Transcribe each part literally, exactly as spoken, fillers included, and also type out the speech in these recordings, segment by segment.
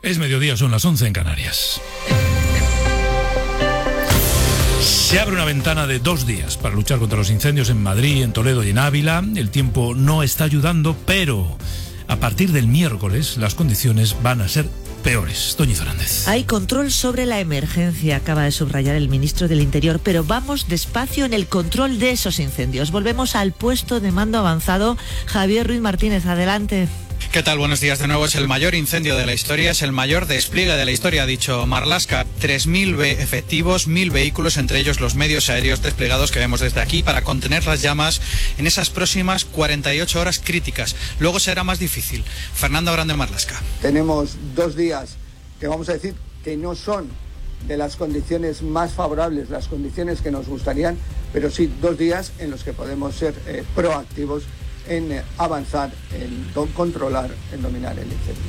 Es mediodía, son las once en Canarias. Se abre una ventana de dos días para luchar contra los incendios en Madrid, en Toledo y en Ávila. El tiempo no está ayudando, pero a partir del miércoles las condiciones van a ser peores. Toñi Fernández. Hay control sobre la emergencia, acaba de subrayar el ministro del Interior, pero vamos despacio en el control de esos incendios. Volvemos al puesto de mando avanzado. Javier Ruiz Martínez, adelante. ¿Qué tal? Buenos días de nuevo. Es el mayor incendio de la historia, es el mayor despliegue de la historia, ha dicho Marlaska. tres mil efectivos, mil vehículos, entre ellos los medios aéreos desplegados que vemos desde aquí para contener las llamas en esas próximas cuarenta y ocho horas críticas. Luego será más difícil. Fernando Grande, Marlaska. Tenemos dos días que vamos a decir que no son de las condiciones más favorables, las condiciones que nos gustarían, pero sí dos días en los que podemos ser eh, proactivos en eh, avanzar, en do- controlar, en dominar el incendio.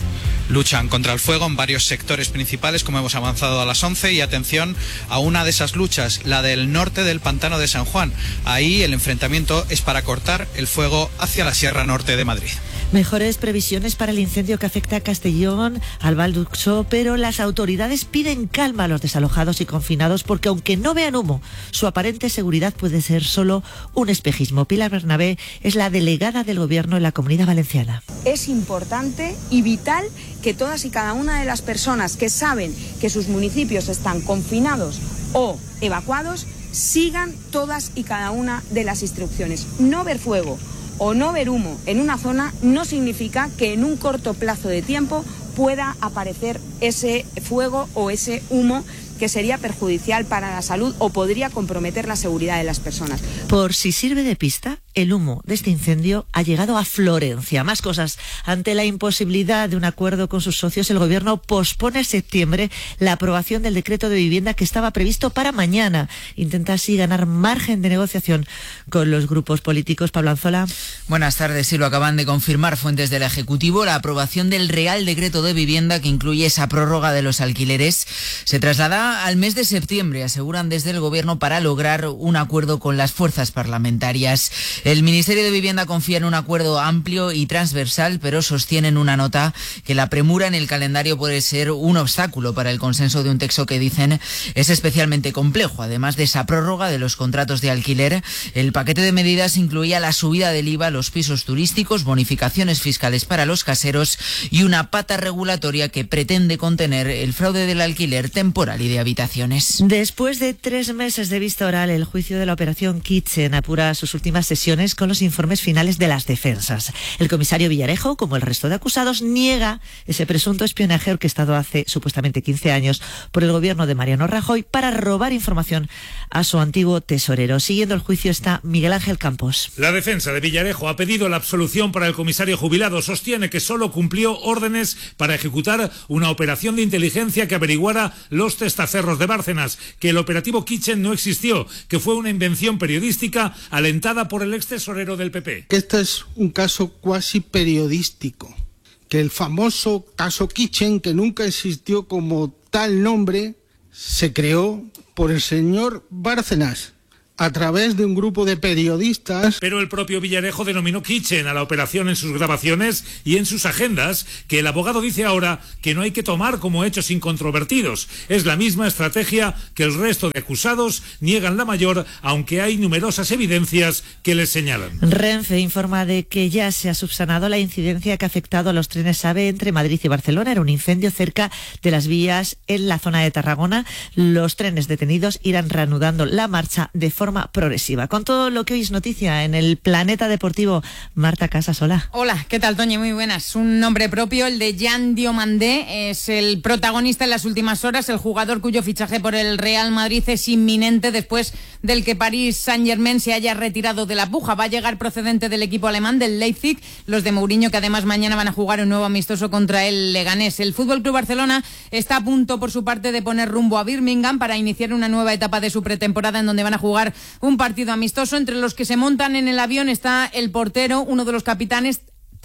Luchan contra el fuego en varios sectores principales, como hemos avanzado a las once, y atención a una de esas luchas, la del norte del pantano de San Juan. Ahí el enfrentamiento es para cortar el fuego hacia la Sierra Norte de Madrid. Mejores previsiones para el incendio que afecta a Castellón, al Val d'Uixó, pero las autoridades piden calma a los desalojados y confinados porque aunque no vean humo, su aparente seguridad puede ser solo un espejismo. Pilar Bernabé es la delegada del Gobierno en la Comunidad Valenciana. Es importante y vital que todas y cada una de las personas que saben que sus municipios están confinados o evacuados sigan todas y cada una de las instrucciones. No ver fuego o no ver humo en una zona no significa que en un corto plazo de tiempo pueda aparecer ese fuego o ese humo que sería perjudicial para la salud o podría comprometer la seguridad de las personas. Por si sirve de pista, el humo de este incendio ha llegado a Florencia. Más cosas. Ante la imposibilidad de un acuerdo con sus socios, el Gobierno pospone a septiembre la aprobación del decreto de vivienda que estaba previsto para mañana. Intenta así ganar margen de negociación con los grupos políticos. Pablo Anzola. Buenas tardes. Sí, lo acaban de confirmar fuentes del Ejecutivo. La aprobación del Real Decreto de Vivienda que incluye esa prórroga de los alquileres se traslada al mes de septiembre, aseguran desde el Gobierno, para lograr un acuerdo con las fuerzas parlamentarias. El Ministerio de Vivienda confía en un acuerdo amplio y transversal, pero sostiene en una nota que la premura en el calendario puede ser un obstáculo para el consenso de un texto que dicen es especialmente complejo. Además de esa prórroga de los contratos de alquiler, el paquete de medidas incluía la subida del I V A a los pisos turísticos, bonificaciones fiscales para los caseros y una pata regulatoria que pretende contener el fraude del alquiler temporal y de habitaciones. Después de tres meses de vista oral, el juicio de la operación Kitchen apura sus últimas sesiones con los informes finales de las defensas. El comisario Villarejo, como el resto de acusados, niega ese presunto espionaje orquestado hace supuestamente quince años por el gobierno de Mariano Rajoy para robar información a su antiguo tesorero. Siguiendo el juicio está Miguel Ángel Campos. La defensa de Villarejo ha pedido la absolución para el comisario jubilado. Sostiene que solo cumplió órdenes para ejecutar una operación de inteligencia que averiguara los testaferros de Bárcenas, que el operativo Kitchen no existió, que fue una invención periodística alentada por el ex tesorero del P P. Este es un caso cuasi periodístico, que el famoso caso Kitchen, que nunca existió como tal nombre, se creó por el señor Bárcenas a través de un grupo de periodistas. Pero el propio Villarejo denominó Kitchen a la operación en sus grabaciones y en sus agendas, que el abogado dice ahora que no hay que tomar como hechos incontrovertidos. Es la misma estrategia que el resto de acusados niegan la mayor, aunque hay numerosas evidencias que les señalan. Renfe informa de que ya se ha subsanado la incidencia que ha afectado a los trenes AVE entre Madrid y Barcelona. Era un incendio cerca de las vías en la zona de Tarragona. Los trenes detenidos irán reanudando la marcha de forma progresiva. Con todo lo que hoy es noticia en el Planeta Deportivo, Marta Casasola. Hola, ¿qué tal, Toñi? Muy buenas. Un nombre propio, el de Jan Diomandé, es el protagonista en las últimas horas, el jugador cuyo fichaje por el Real Madrid es inminente después del que Paris Saint-Germain se haya retirado de la puja. Va a llegar procedente del equipo alemán, del Leipzig, los de Mourinho, que además mañana van a jugar un nuevo amistoso contra el Leganés. El Fútbol Club Barcelona está a punto, por su parte, de poner rumbo a Birmingham para iniciar una nueva etapa de su pretemporada en donde van a jugar un partido amistoso. Entre los que se montan en el avión está el portero, uno de los capitanes,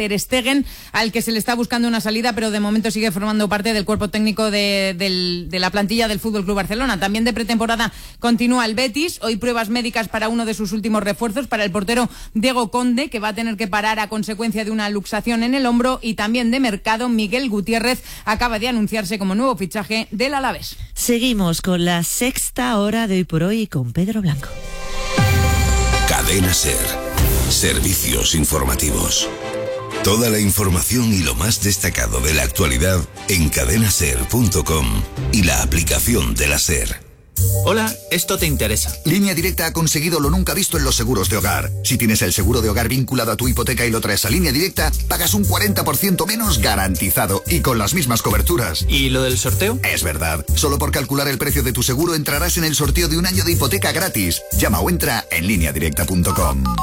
Ter Stegen, al que se le está buscando una salida, pero de momento sigue formando parte del cuerpo técnico de, del, de la plantilla del Fútbol Club Barcelona. También de pretemporada continúa el Betis. Hoy pruebas médicas para uno de sus últimos refuerzos, para el portero Diego Conde, que va a tener que parar a consecuencia de una luxación en el hombro. Y también de mercado, Miguel Gutiérrez acaba de anunciarse como nuevo fichaje del Alavés. Seguimos con la sexta hora de Hoy por Hoy con Pedro Blanco. Cadena SER. Servicios informativos. Toda la información y lo más destacado de la actualidad en cadena ser punto com y la aplicación de la SER. Hola, esto te interesa. Línea Directa ha conseguido lo nunca visto en los seguros de hogar. Si tienes el seguro de hogar vinculado a tu hipoteca y lo traes a Línea Directa, pagas un cuarenta por ciento menos garantizado y con las mismas coberturas. ¿Y lo del sorteo? Es verdad. Solo por calcular el precio de tu seguro entrarás en el sorteo de un año de hipoteca gratis. Llama o entra en línea directa punto com.